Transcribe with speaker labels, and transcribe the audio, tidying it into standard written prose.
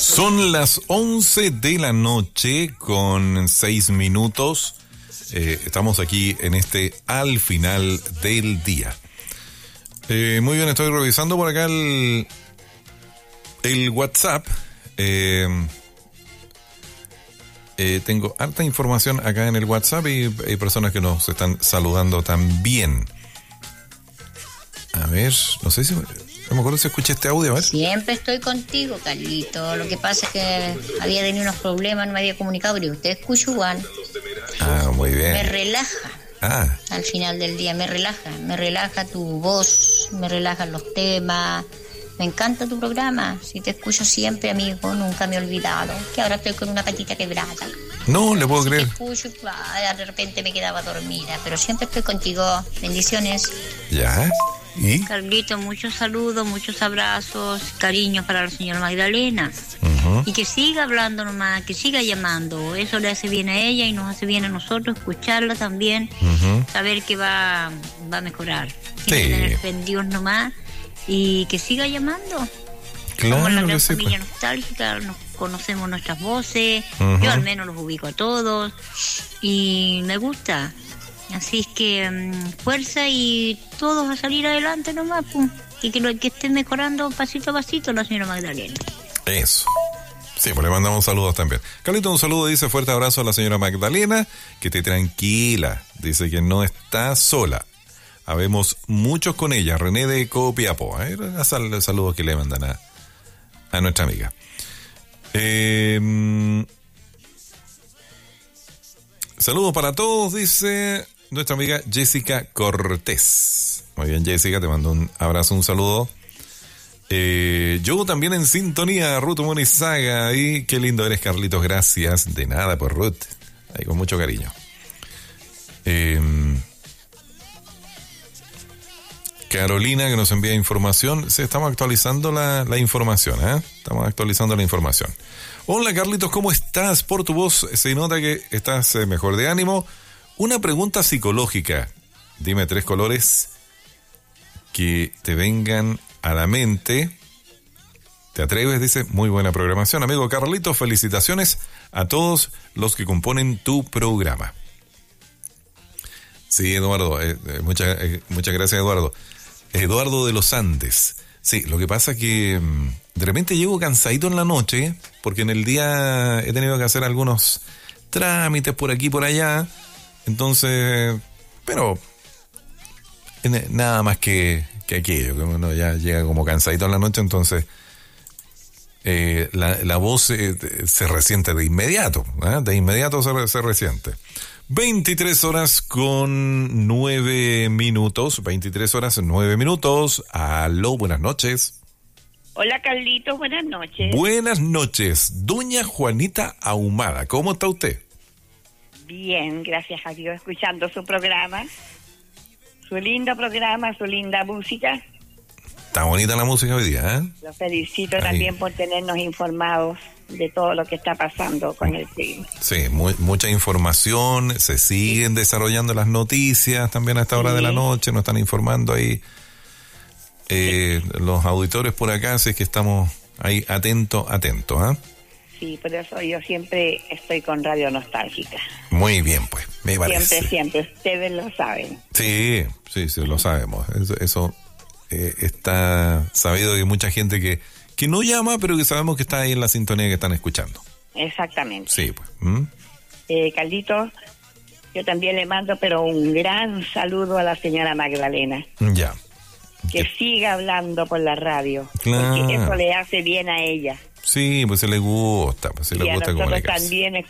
Speaker 1: Son las 11 de la noche con 6 minutos. Estamos aquí en al final del día. Muy bien, estoy revisando por acá el WhatsApp. Tengo harta información acá en el WhatsApp y hay personas que nos están saludando también. A ver, no sé si... No me acuerdo si escuché este audio, a ver.
Speaker 2: Siempre estoy contigo, Carlito. Lo que pasa es que había tenido unos problemas, no me había comunicado, pero usted escucha igual.
Speaker 1: Ah, muy bien.
Speaker 2: Me relaja. Al final del día, me relaja tu voz, me relajan los temas. Me encanta tu programa. Si te escucho siempre, amigo, nunca me he olvidado. Que ahora estoy con una patita quebrada.
Speaker 1: No, le puedo creer.
Speaker 2: Te escucho y de repente me quedaba dormida. Pero siempre estoy contigo. Bendiciones.
Speaker 1: Ya. ¿Y?
Speaker 2: Carlito, muchos saludos, muchos abrazos, cariños para la señora Magdalena.
Speaker 1: Uh-huh.
Speaker 2: Y que siga hablando nomás, que siga llamando. Eso le hace bien a ella y nos hace bien a nosotros escucharla también.
Speaker 1: Uh-huh.
Speaker 2: Saber que va a mejorar.
Speaker 1: Sí.
Speaker 2: Tiene que tener fe en Dios nomás y que siga llamando.
Speaker 1: Claro,
Speaker 2: somos la gran
Speaker 1: sí,
Speaker 2: familia
Speaker 1: pues.
Speaker 2: nostálgica, nos conocemos nuestras voces.
Speaker 1: Uh-huh.
Speaker 2: Yo al menos los ubico a todos y me gusta. Así es que fuerza y todos a salir adelante nomás, pum. Y que esté mejorando pasito a pasito la señora Magdalena.
Speaker 1: Eso. Sí, pues le mandamos saludos también. Carlito, un saludo, dice, fuerte abrazo a la señora Magdalena, que esté tranquila, dice que no está sola. Habemos muchos con ella, René de Copiapó. Saludos que le mandan a nuestra amiga. Saludos para todos, dice nuestra amiga Jessica Cortés. Muy bien, Jessica, te mando un abrazo, un saludo. Yo también en sintonía, Ruth Monizaga. Y qué lindo eres, Carlitos, gracias. De nada, pues, Ruth. Ahí con mucho cariño. Carolina, que nos envía información. Sí, estamos actualizando la información, ¿eh? Estamos actualizando la información. Hola, Carlitos, ¿cómo estás? Por tu voz se nota que estás mejor de ánimo. Una pregunta psicológica. Dime 3 colores que te vengan a la mente. ¿Te atreves? Dice, muy buena programación. Amigo Carlitos, felicitaciones a todos los que componen tu programa. Sí, Eduardo, muchas gracias, Eduardo. Eduardo de los Andes. Sí, lo que pasa es que de repente llego cansadito en la noche, porque en el día he tenido que hacer algunos trámites por aquí y por allá. Entonces, pero nada más que aquello, que uno ya llega como cansadito en la noche, entonces la voz se resiente de inmediato, ¿eh? De inmediato se resiente. 23 horas con 9 minutos, 23 horas 9 minutos. Aló, buenas noches.
Speaker 3: Hola, Carlitos, buenas noches.
Speaker 1: Buenas noches, doña Juanita Ahumada, ¿cómo está usted?
Speaker 3: Bien, gracias a Dios, escuchando su programa, su lindo programa, su linda música.
Speaker 1: Está bonita la música hoy día, ¿eh?
Speaker 3: Los felicito
Speaker 1: Ahí.
Speaker 3: también por tenernos informados de todo lo que está pasando con el clima.
Speaker 1: Sí, mucha información, se siguen desarrollando las noticias también a esta hora de la noche, nos están informando ahí los auditores por acá, así que estamos ahí atentos, ¿eh?
Speaker 3: Sí, por eso yo siempre estoy con Radio Nostálgica.
Speaker 1: Muy bien, pues, me parece.
Speaker 3: Siempre, ustedes lo saben.
Speaker 1: Sí, lo sabemos. Eso está sabido, que hay mucha gente que no llama, pero que sabemos que está ahí en la sintonía que están escuchando.
Speaker 3: Exactamente.
Speaker 1: Sí, pues.
Speaker 3: Carlitos, yo también le mando, pero un gran saludo a la señora Magdalena.
Speaker 1: Ya.
Speaker 3: Que siga hablando por la radio.
Speaker 1: Claro.
Speaker 3: Porque eso le hace bien a ella.
Speaker 1: Sí, pues se le gusta,
Speaker 3: Y a nosotros
Speaker 1: comunicarse.
Speaker 3: también